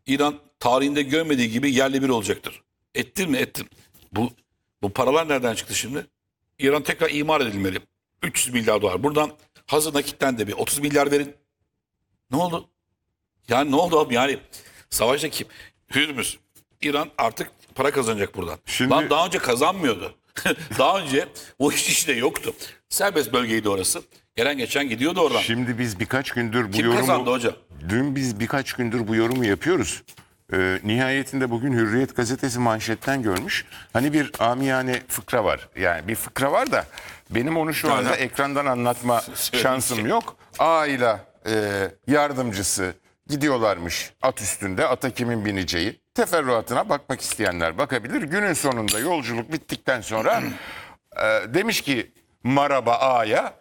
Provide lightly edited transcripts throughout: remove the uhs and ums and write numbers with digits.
İran tarihinde görmediği gibi yerli bir olacaktır. Ettin mi? Ettin. Bu paralar nereden çıktı şimdi? İran tekrar imar edilmeli. 300 milyar dolar. Buradan hazır nakitten de bir 30 milyar verin. Ne oldu? Yani ne oldu abi? Yani savaşta kim? Hürmüz. İran artık para kazanacak buradan. Şimdi- Lan daha önce kazanmıyordu. Daha önce o iş de yoktu. Serbest bölgeydi orası. Gelen geçen gidiyordu oradan. Şimdi biz birkaç gündür bu Kim yorumu... kazandı hocam? Dün biz birkaç gündür bu yorumu yapıyoruz. Nihayetinde bugün Hürriyet gazetesi manşetten görmüş. Hani bir amiyane fıkra var. Yani bir fıkra var da benim onu şu anda ekrandan anlatma şansım yok. A ile yardımcısı gidiyorlarmış at üstünde. Ata kimin bineceği. Teferruatına bakmak isteyenler bakabilir. Günün sonunda yolculuk bittikten sonra demiş ki Maraba A'ya,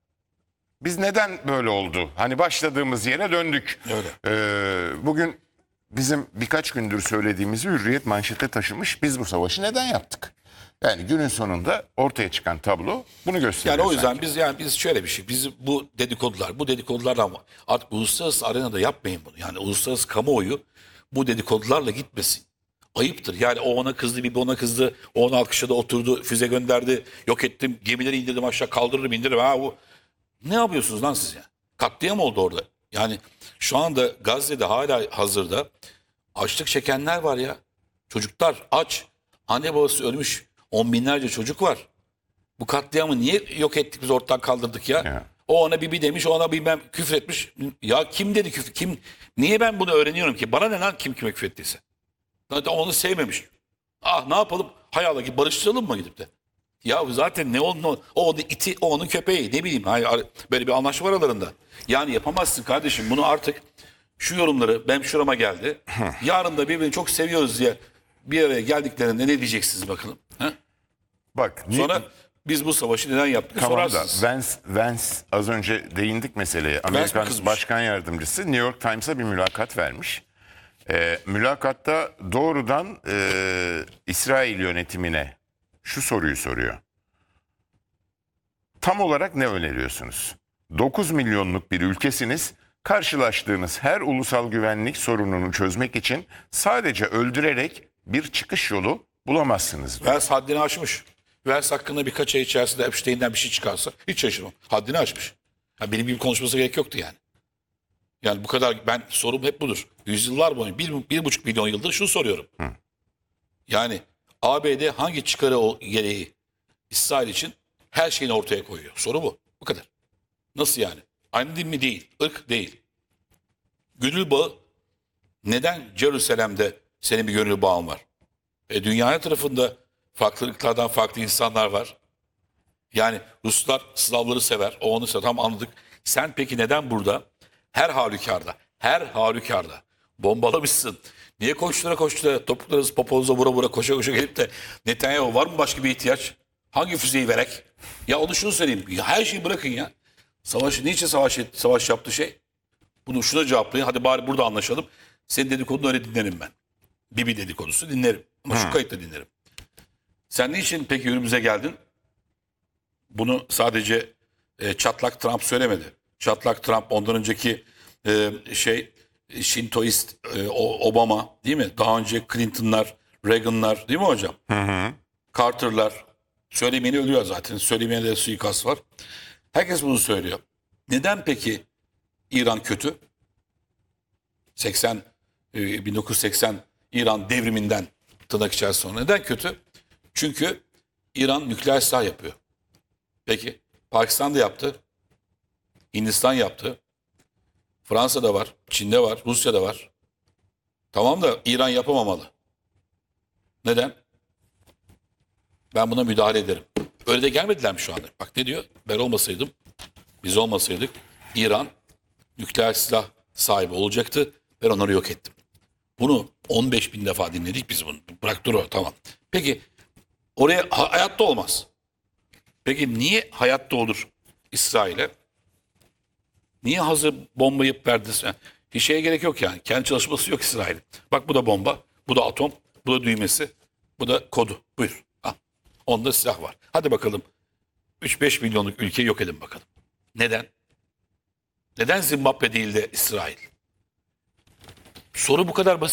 biz neden böyle oldu? Hani başladığımız yere döndük. Öyle. Bugün bizim birkaç gündür söylediğimizi Hürriyet manşete taşımış. Biz bu savaşı neden yaptık? Yani günün sonunda ortaya çıkan tablo bunu gösteriyor. Yani o yüzden sanki. biz şöyle bir şey. Biz bu dedikodulardan artık uluslararası arenada yapmayın bunu. Yani uluslararası kamuoyu bu dedikodularla gitmesin. Ayıptır. Yani o ona kızdı, bir ona kızdı. O ona alkışladı, oturdu, füze gönderdi. Yok ettim, gemileri indirdim aşağı, kaldırırım, indiririm. Ha, bu. Ne yapıyorsunuz lan siz ya? Katliam oldu orada. Yani şu anda Gazze'de hala hazırda açlık çekenler var ya. Çocuklar aç. Anne babası ölmüş. On binlerce çocuk var. Bu katliamı niye yok ettik, biz ortadan kaldırdık ya? Ya. O ona bibi demiş, o ona bilmem küfür etmiş. Ya kim dedi küfür? Kim? Niye ben bunu öğreniyorum ki? Bana ne lan kim kime küfür ettiyse? Zaten onu sevmemiş. Ah ne yapalım? Hay Allah, gidip barıştıralım mı gidip de? Ya zaten ne onun o onun iti, o onun köpeği, ne bileyim, böyle bir anlaşma var aralarında. Yani yapamazsın kardeşim bunu artık. Şu yorumları, ben şurama geldi. Yarın da birbirini çok seviyoruz diye bir araya geldiklerinde ne diyeceksiniz bakalım? Ha? Bak, Sonra biz bu savaşı neden yaptık tamam da sorarsınız. Vance az önce değindik meseleye. Amerikan kızmış. Başkan Yardımcısı New York Times'a bir mülakat vermiş. Mülakatta doğrudan İsrail yönetimine şu soruyu soruyor. Tam olarak ne öneriyorsunuz? 9 milyonluk bir ülkesiniz. Karşılaştığınız her ulusal güvenlik sorununu çözmek için sadece öldürerek bir çıkış yolu bulamazsınız diyor. Vels haddini aşmış. Vels hakkında birkaç ay içerisinde Epstein'den bir şey çıkarsa hiç şaşırmam. Haddini aşmış. Ya benim gibi konuşması gerek yoktu yani. Yani bu kadar, ben sorum hep budur. Yüzyıllar boyunca 1,5 milyon yıldır şunu soruyorum. Yani ABD hangi çıkarı gereği İsrail için her şeyini ortaya koyuyor? Soru bu. Bu kadar. Nasıl yani? Aynı din mi? Değil. Irk değil. Gönül bağı, neden Jerusalem'de senin bir gönül bağın var? Dünya tarafında farklı ırklardan farklı insanlar var. Yani Ruslar Slavları sever. O onu sever. Tam anladık. Sen peki neden burada her halükarda bombalamışsın? Niye koştura topuklarınızı poponuza vura vura koşa koşa gelip de Netanyahu var mı başka bir ihtiyaç? Hangi füzeyi verek? Ya onu şunu söyleyeyim. Ya her şeyi bırakın ya. Niçin savaş yaptı şey? Bunu şuna cevaplayın. Hadi bari burada anlaşalım. Senin dedikodunu öyle dinlerim ben. Bibi dedikodusu dinlerim. Ama şu kayıtta dinlerim. Sen niçin peki önümüze geldin? Bunu sadece çatlak Trump söylemedi. Çatlak Trump, ondan önceki Şintoist Obama, değil mi? Daha önce Clinton'lar, Reagan'lar, değil mi hocam? Carter'lar. Söylemeyeni ölüyor zaten. Söylemeyene de suikast var. Herkes bunu söylüyor. Neden peki İran kötü? 1980 İran devriminden tırnak içerisinde sonra. Neden kötü? Çünkü İran nükleer silah yapıyor. Peki Pakistan da yaptı. Hindistan yaptı. Fransa'da var. Çin'de var. Rusya'da var. Tamam da İran yapamamalı. Neden? Ben buna müdahale ederim. Öyle de gelmediler mi şu anda? Bak ne diyor? Ben olmasaydım, biz olmasaydık İran nükleer silah sahibi olacaktı. Ben onları yok ettim. Bunu 15 bin defa dinledik biz bunu. Bırak dur o, tamam. Peki oraya hayatta olmaz. Peki niye hayatta olur İsrail'e? Niye hazır bomba yapıp verdiniz? Bir şeye gerek yok yani. Kendi çalışması yok İsrail'in. Bak bu da bomba, bu da atom, bu da düğmesi, bu da kodu. Buyur. Al. Onda silah var. Hadi bakalım 3-5 milyonluk ülkeyi yok edin bakalım. Neden? Neden Zimbabwe değil de İsrail? Soru bu kadar basit.